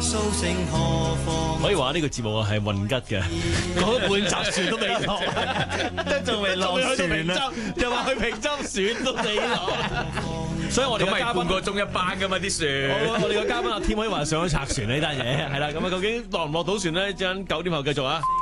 可以話呢個節目係混吉嘅，講咗半集船都未落，都仲未落船啦，又話去平洲船都未落，所以我哋嘅嘉賓半個鐘一班噶嘛啲船。 我哋嘅嘉賓阿添可以話上咗拆船呢單嘢係啦，咁啊究竟落唔落到船咧？陣9點後繼續啊！